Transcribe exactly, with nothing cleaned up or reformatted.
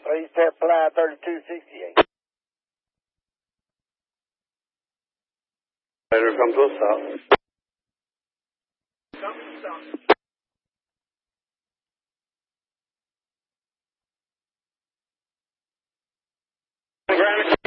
Please tap fly thirty-two sixty-eight. Better come to a stop. Stop, stop.